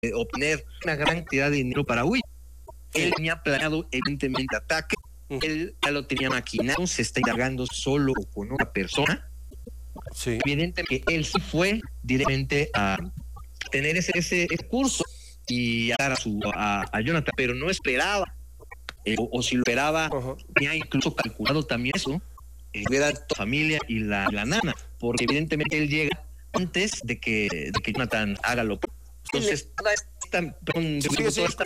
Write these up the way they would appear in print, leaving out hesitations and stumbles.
obtener una gran cantidad de dinero para huir. Él tenía planeado, evidentemente, ataque. Él ya lo tenía maquinado, se está indagando solo con una persona. Sí. Evidentemente, él sí fue directamente a tener ese curso y a dar a Jonathan, pero no esperaba, o si lo esperaba, tenía incluso calculado también eso, hubiera toda la familia y la nana, porque evidentemente él llega antes de que Jonathan haga lo propio. Entonces, toda esta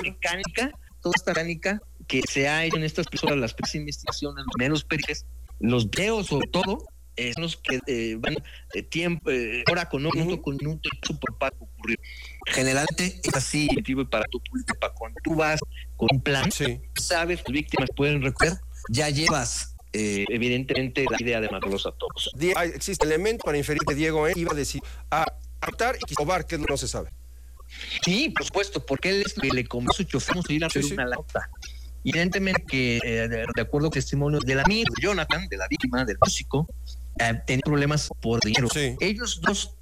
mecánica que se ha hecho en estas personas, las primeras investigaciones, los menos perites, los videos sobre todo, son los que van tiempo, hora con hora, minuto con minuto, y eso por parte ocurrió. Generalmente es así, para tu público, para cuando tú vas con un plan, sabes que las víctimas pueden recoger, ya llevas evidentemente la idea de matarlos a todos. Existe elemento para inferir que Diego iba a decir a matar y robar, que no se sabe. Sí, por supuesto, porque él es que le comenzó a su chofer a ir a hacer una nota. Evidentemente que, de acuerdo con testimonio del amigo Jonathan, de la víctima, del músico, tenía problemas por dinero. Sí. Ellos dos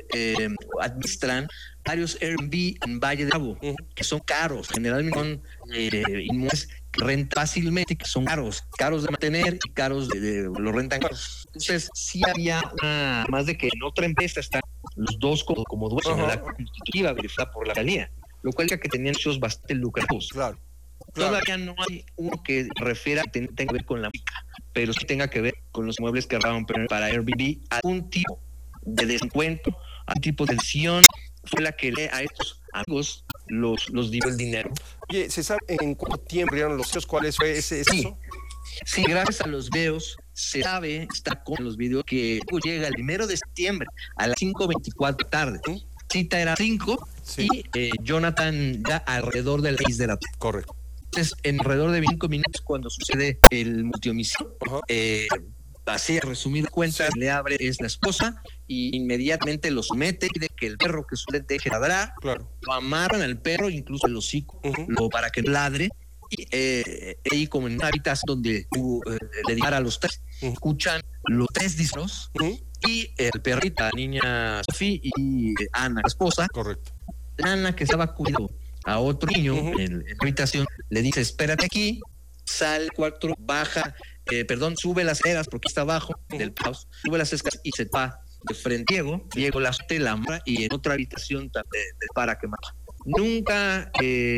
administran varios Airbnb en Valle de Bravo, que son caros, generalmente son inmuebles que rentan fácilmente, que son caros de mantener y caros lo rentan caros. Entonces, sí había más de que en otra empresa están los dos como dueños de la constitutiva verificada por la fiscalía, lo cual es que tenían hechos bastante lucrativos. Claro. Todavía no hay uno que refiera que tenga que ver con la música, pero sí tenga que ver con los muebles que robaban para Airbnb. Algún tipo de desencuentro, algún tipo de decisión fue la que a estos amigos los dio el dinero. Oye, ¿se sabe en cuánto tiempo dieron los hechos? ¿Cuál fue ese eso? Sí, gracias a los videos se sabe, está con los videos, que llega el 1 de septiembre a las 5:24 tarde. Cita era 5 y Jonathan ya alrededor de las 6 de la tarde. Correcto. Entonces, en alrededor de 5 minutos cuando sucede el multihomicidio, así a resumir cuentas, le abre, es la esposa, y inmediatamente lo somete, pide que el perro que suele deje ladrar, lo amarran al perro, incluso el hocico, para que ladre, y ahí como en una habitación donde le dispara a los tres, escuchan los tres disparos, y el perrito, la niña Sofía y Ana, la esposa, Ana, que estaba cuidando a otro niño en la habitación, le dice: espérate aquí, sale al cuarto, baja, sube las escaleras porque está abajo del house, sube las escaleras y se va de frente a Diego la amarra, y en otra habitación para que mata. Nunca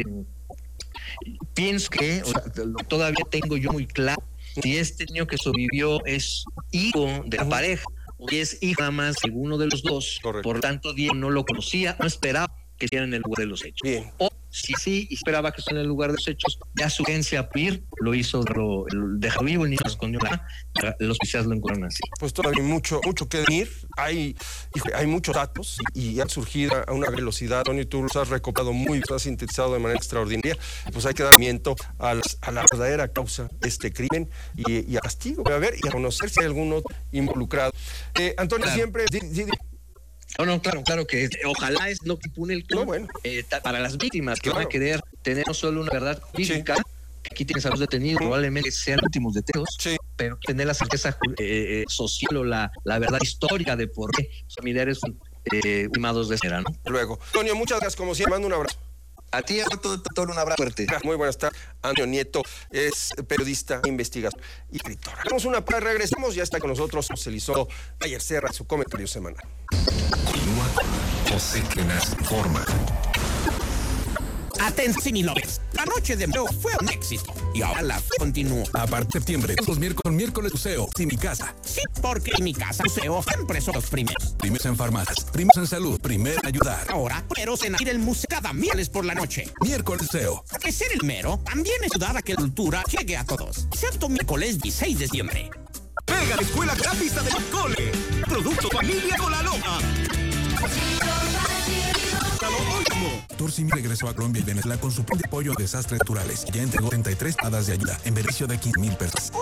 pienso que, todavía tengo yo muy claro si este niño que sobrevivió es hijo de la pareja o es hijo nada más de uno de los dos. Por tanto, Diego no lo conocía, no esperaba que estuviera en el lugar de los hechos. Bien. O si sí esperaba que estuviera en el lugar de los hechos, ya su agencia a ir lo hizo, dejó vivo, el niño lo escondió, los oficiales lo encontraron así. Pues todavía hay mucho que venir, hay muchos datos y han surgido a una velocidad. Tony, tú los has recopilado los has sintetizado de manera extraordinaria. Pues hay que dar seguimiento a la verdadera causa de este crimen y a castigo, y a conocer si hay alguno involucrado. Antonio, siempre... No, claro que ojalá no que impune el crimen para las víctimas que van a querer tener no solo una verdad jurídica, que aquí tienes a los detenidos, probablemente sean últimos detenidos, pero tener la certeza social o la verdad histórica de por qué los familiares son primados de cera, ¿no? Luego, Antonio, muchas gracias, como siempre, mando un abrazo. A ti, todo un abrazo fuerte. Muy buenas tardes. Antonio Nieto es periodista, investigador y escritor. Hacemos una pausa, regresamos, ya está con nosotros José Elizondo Bayer Serra, su comentario semanal. Continúa con José Quenas Informa. Atención, Similovers. La noche de museo fue un éxito y ahora la continúa. A partir de septiembre, los miércoles museo y mi casa. Sí, porque en mi casa museo siempre son los primeros. Primeros en farmacias, primeros en salud, primero en ayudar. Ahora, primeros en ir al museo cada miércoles por la noche. Miércoles museo. Porque ser el mero también es ayudar a que la cultura llegue a todos. Excepto miércoles 16 de diciembre. Pega la escuela grafista de Cole. Producto familia con la loja. Turcimi regresó a Colombia y Venezuela con su plan de apoyo a desastres naturales. Ya entregó 33 hadas de ayuda en beneficio de 15,000 personas.